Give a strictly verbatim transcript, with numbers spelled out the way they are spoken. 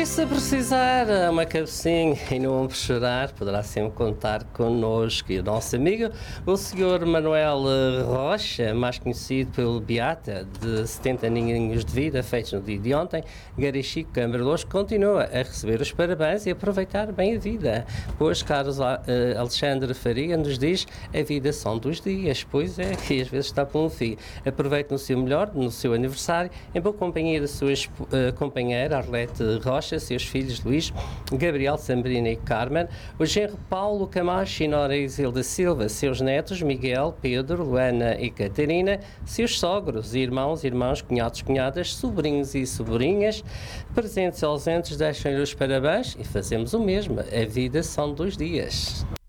E se precisar uma cabecinha e não ombro chorar, poderá sempre contar connosco. E o nosso amigo, o senhor Manuel Rocha, mais conhecido pelo Beata, de setenta aninhos de vida, feitos no dia de ontem, Gary Chico Câmara Louros, continua a receber os parabéns e aproveitar bem a vida. Pois Carlos Alexandre Faria nos diz: a vida são dos dias, pois é, e às vezes está por um fio. Aproveite no seu melhor, no seu aniversário, em boa companhia da sua uh, companheira Arlete Rocha, seus filhos Luís, Gabriel, Sambrina e Carmen, o genro Paulo Camacho e Nora Isilda Silva, seus netos Miguel, Pedro, Luana e Catarina, seus sogros, irmãos, irmãos, cunhados, cunhadas, sobrinhos e sobrinhas, presentes e ausentes, deixem-lhe os parabéns e fazemos o mesmo. A vida são dois dias.